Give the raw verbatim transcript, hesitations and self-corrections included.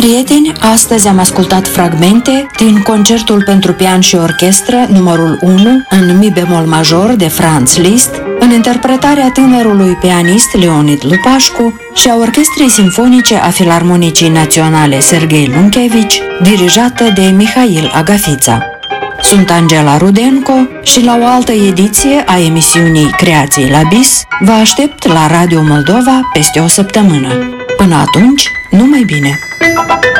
Prieteni, astăzi am ascultat fragmente din concertul pentru pian și orchestră numărul unu în mi bemol major de Franz Liszt, în interpretarea tânărului pianist Leonid Lupașcu și a Orchestrei Simfonice a Filarmonicii Naționale Serghei Lunchevici, dirijată de Mihail Agafița. Sunt Angela Rudenko și la o altă ediție a emisiunii Creații la Bis vă aștept la Radio Moldova peste o săptămână. Până atunci, numai bine!